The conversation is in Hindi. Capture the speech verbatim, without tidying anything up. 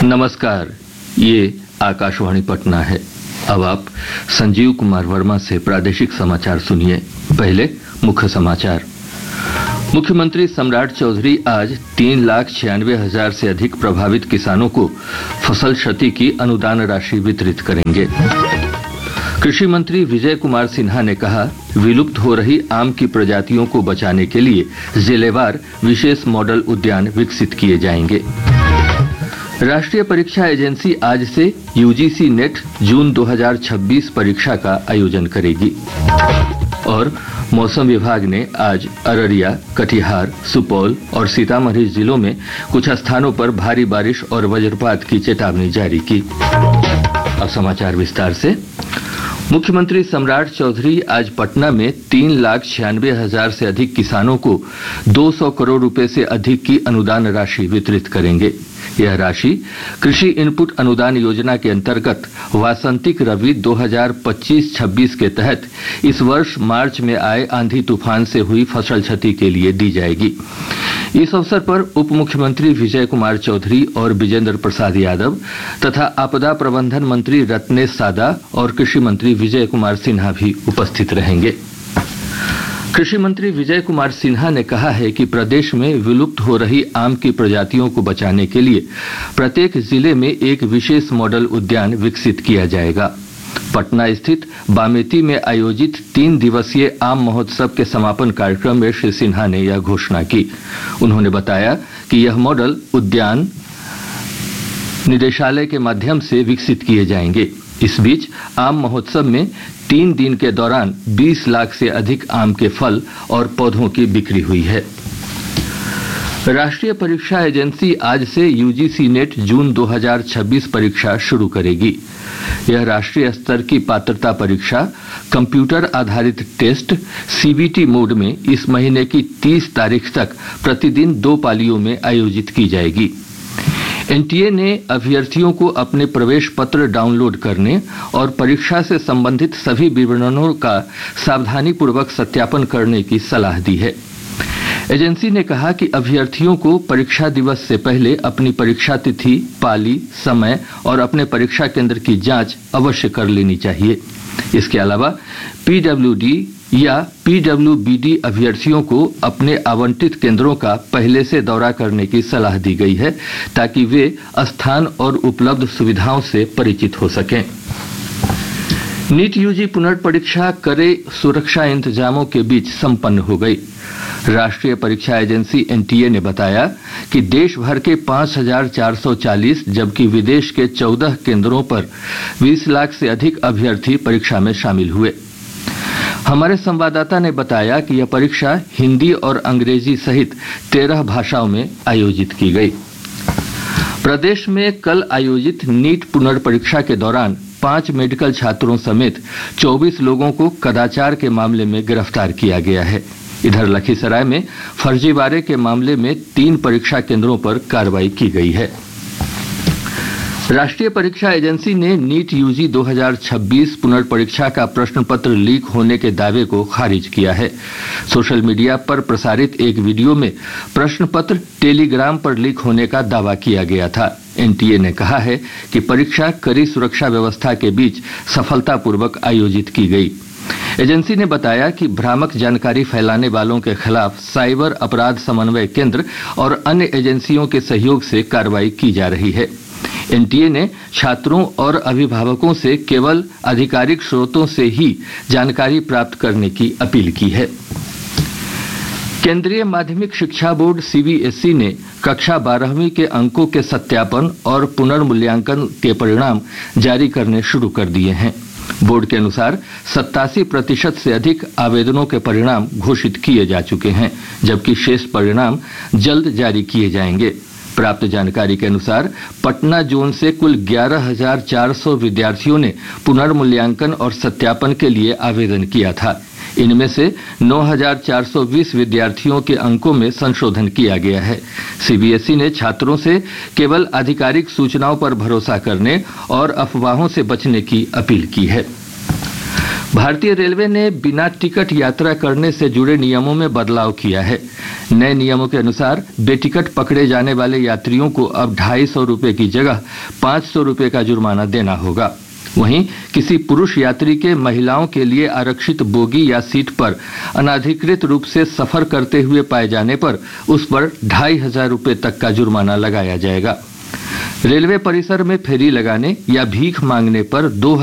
नमस्कार, ये आकाशवाणी पटना है। अब आप संजीव कुमार वर्मा से प्रादेशिक समाचार सुनिए। पहले मुख्य समाचार। मुख्यमंत्री सम्राट चौधरी आज तीन लाख छियानवे हजार से अधिक प्रभावित किसानों को फसल क्षति की अनुदान राशि वितरित करेंगे। कृषि मंत्री विजय कुमार सिन्हा ने कहा, विलुप्त हो रही आम की प्रजातियों को बचाने के लिए जिलेवार विशेष मॉडल उद्यान विकसित किए जाएंगे। राष्ट्रीय परीक्षा एजेंसी आज से यूजीसी नेट जून दो हज़ार छब्बीस परीक्षा का आयोजन करेगी। और मौसम विभाग ने आज अररिया, कटिहार, सुपौल और सीतामढ़ी जिलों में कुछ स्थानों पर भारी बारिश और वज्रपात की चेतावनी जारी की। अब समाचार विस्तार से। मुख्यमंत्री सम्राट चौधरी आज पटना में तीन लाख छियानवे हजार से अधिक किसानों को दो सौ करोड़ रुपए से अधिक की अनुदान राशि वितरित करेंगे। यह राशि कृषि इनपुट अनुदान योजना के अंतर्गत वासंतिक रबी दो हज़ार पच्चीस छब्बीस के तहत इस वर्ष मार्च में आए आंधी तूफान से हुई फसल क्षति के लिए दी जाएगी। इस अवसर पर उप मुख्यमंत्री विजय कुमार चौधरी और विजेंद्र प्रसाद यादव तथा आपदा प्रबंधन मंत्री रत्नेश सादा और कृषि मंत्री विजय कुमार सिन्हा भी उपस्थित रहेंगे। कृषि मंत्री विजय कुमार सिन्हा ने कहा है कि प्रदेश में विलुप्त हो रही आम की प्रजातियों को बचाने के लिए प्रत्येक जिले में एक विशेष मॉडल उद्यान विकसित किया जाएगा। पटना स्थित बामेती में आयोजित तीन दिवसीय आम महोत्सव के समापन कार्यक्रम में श्री सिन्हा ने यह घोषणा की। उन्होंने बताया कि यह मॉडल उद्यान निदेशालय के माध्यम से विकसित किए जाएंगे। इस बीच आम महोत्सव में तीन दिन के दौरान बीस लाख से अधिक आम के फल और पौधों की बिक्री हुई है। राष्ट्रीय परीक्षा एजेंसी आज से यूजीसी नेट जून दो हज़ार छब्बीस परीक्षा शुरू करेगी। यह राष्ट्रीय स्तर की पात्रता परीक्षा कंप्यूटर आधारित टेस्ट सीबीटी मोड में इस महीने की तीस तारीख तक प्रतिदिन दो पालियों में आयोजित की जाएगी। एनटीए ने अभ्यर्थियों को अपने प्रवेश पत्र डाउनलोड करने और परीक्षा से संबंधित सभी विवरणों का सावधानीपूर्वक सत्यापन करने की सलाह दी है। एजेंसी ने कहा कि अभ्यर्थियों को परीक्षा दिवस से पहले अपनी परीक्षा तिथि, पाली, समय और अपने परीक्षा केंद्र की जांच अवश्य कर लेनी चाहिए। इसके अलावा पीडब्ल्यूडी या पीडब्ल्यूबीडी अभ्यर्थियों को अपने आवंटित केंद्रों का पहले से दौरा करने की सलाह दी गई है ताकि वे स्थान और उपलब्ध सुविधाओं से परिचित हो सकें। नीट यूजी पुनर्परीक्षा कड़े सुरक्षा इंतजामों के बीच संपन्न हो गई। राष्ट्रीय परीक्षा एजेंसी एनटीए ने बताया कि देश भर के पाँच हज़ार चार सौ चालीस जबकि विदेश के चौदह केंद्रों पर बीस लाख से अधिक अभ्यर्थी परीक्षा में शामिल हुए। हमारे संवाददाता ने बताया कि यह परीक्षा हिंदी और अंग्रेजी सहित तेरह भाषाओं में आयोजित की गई। प्रदेश में कल आयोजित नीट पुनर्परीक्षा के दौरान पांच मेडिकल छात्रों समेत चौबीस लोगों को कदाचार के मामले में गिरफ्तार किया गया है। इधर लखीसराय में फर्जीवाड़े के मामले में तीन परीक्षा केंद्रों पर कार्रवाई की गई है। राष्ट्रीय परीक्षा एजेंसी ने नीट यूजी दो हज़ार छब्बीस पुनर्परीक्षा का प्रश्न पत्र लीक होने के दावे को खारिज किया है। सोशल मीडिया पर प्रसारित एक वीडियो में प्रश्न पत्र टेलीग्राम पर लीक होने का दावा किया गया था। एनटीए ने कहा है कि परीक्षा कड़ी सुरक्षा व्यवस्था के बीच सफलतापूर्वक आयोजित की गई। एजेंसी ने बताया कि भ्रामक जानकारी फैलाने वालों के खिलाफ साइबर अपराध समन्वय केंद्र और अन्य एजेंसियों के सहयोग से कार्रवाई की जा रही है। एनटीए ने छात्रों और अभिभावकों से केवल आधिकारिक स्रोतों से ही जानकारी प्राप्त करने की अपील की है। केंद्रीय माध्यमिक शिक्षा बोर्ड सीबीएसई ने कक्षा बारहवीं के अंकों के सत्यापन और पुनर्मूल्यांकन के परिणाम जारी करने शुरू कर दिए हैं। बोर्ड के अनुसार सत्तासी प्रतिशत से अधिक आवेदनों के परिणाम घोषित किए जा चुके हैं, जबकि शेष परिणाम जल्द जारी किए जाएंगे। प्राप्त जानकारी के अनुसार पटना जोन से कुल ग्यारह हज़ार चार सौ विद्यार्थियों ने पुनर्मूल्यांकन और सत्यापन के लिए आवेदन किया था। इनमें से नौ हज़ार चार सौ बीस विद्यार्थियों के अंकों में संशोधन किया गया है। सीबीएसई ने छात्रों से केवल आधिकारिक सूचनाओं पर भरोसा करने और अफवाहों से बचने की अपील की है। भारतीय रेलवे ने बिना टिकट यात्रा करने से जुड़े नियमों में बदलाव किया है। नए नियमों के अनुसार बेटिकट पकड़े जाने वाले यात्रियों को अब ढाई सौ रुपये की जगह पाँच सौ रुपये का जुर्माना देना होगा। वहीं किसी पुरुष यात्री के महिलाओं के लिए आरक्षित बोगी या सीट पर अनाधिकृत रूप से सफर करते हुए पाए जाने पर उस पर ढाई हजार रुपये तक का जुर्माना लगाया जाएगा। रेलवे परिसर में फेरी लगाने या भीख मांगने पर दो